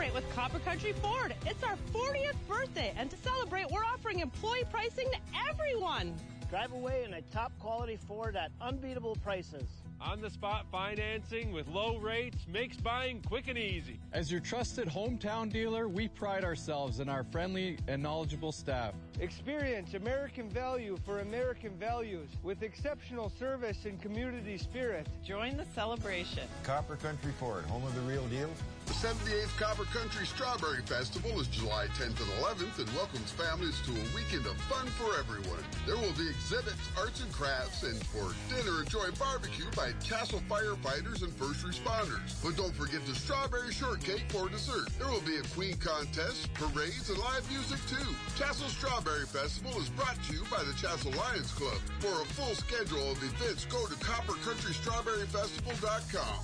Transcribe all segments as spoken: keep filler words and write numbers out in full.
celebrate with Copper Country Ford. It's our fortieth birthday, and to celebrate, we're offering employee pricing to everyone. Drive away in a top-quality Ford at unbeatable prices. On-the-spot financing with low rates makes buying quick and easy. As your trusted hometown dealer, we pride ourselves in our friendly and knowledgeable staff. Experience American value for American values with exceptional service and community spirit. Join the celebration. Copper Country Ford, home of the real deal. The seventy-eighth Copper Country Strawberry Festival is July tenth and eleventh and welcomes families to a weekend of fun for everyone. There will be exhibits, arts and crafts, and for dinner, enjoy barbecue by Castle firefighters and first responders. But don't forget the strawberry shortcake for dessert. There will be a queen contest, parades, and live music too. Castle Strawberry Festival is brought to you by the Castle Lions Club. For a full schedule of events, go to copper country strawberry festival dot com.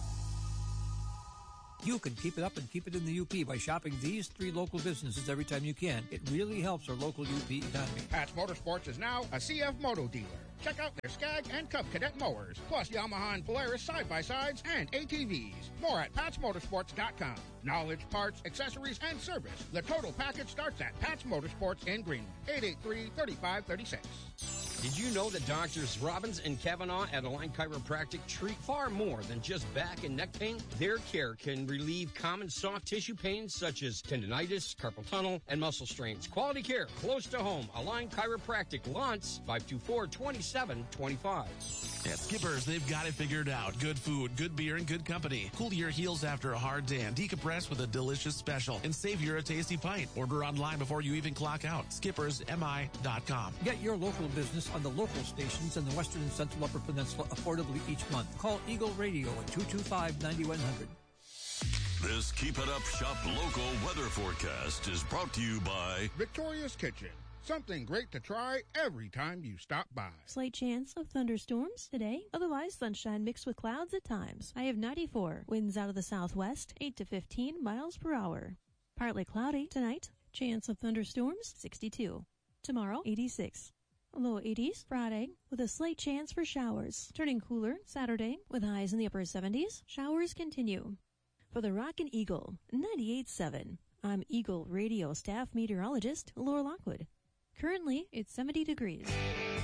You can keep it up and keep it in the U P by shopping these three local businesses every time you can. It really helps our local U P economy. Pat's Motorsports is now a C F Moto dealer. Check out their Skag and Cub Cadet mowers, plus Yamaha and Polaris side-by-sides and A T Vs. More at pats motorsports dot com. Knowledge, parts, accessories, and service. The total package starts at Pat's Motorsports in Greenland. eight eight three, three five three six. Did you know that Doctors Robbins and Kavanaugh at Align Chiropractic treat far more than just back and neck pain? Their care can relieve common soft tissue pains such as tendonitis, carpal tunnel, and muscle strains. Quality care close to home. Align Chiropractic, Lawrence, five two four, two seven two five. At Skipper's, they've got it figured out. Good food, good beer, and good company. Cool your heels after a hard day and decompress with a delicious special and save you a tasty pint. Order online before you even clock out. Skippers M I dot com. Get your local business on the local stations in the Western and Central Upper Peninsula affordably each month. Call Eagle Radio at two two five, nine one zero zero. This Keep It Up Shop Local weather forecast is brought to you by Victoria's Kitchen. Something great to try every time you stop by. Slight chance of thunderstorms today. Otherwise, sunshine mixed with clouds at times. High of ninety-four. Winds out of the southwest, eight to fifteen miles per hour. Partly cloudy tonight. Chance of thunderstorms, sixty-two. Tomorrow, eighty-six. Low eighties Friday with a slight chance for showers. Turning cooler Saturday with highs in the upper seventies. Showers continue. For the Rockin' Eagle, ninety-eight point seven. I'm Eagle Radio staff meteorologist Laura Lockwood. Currently, it's seventy degrees.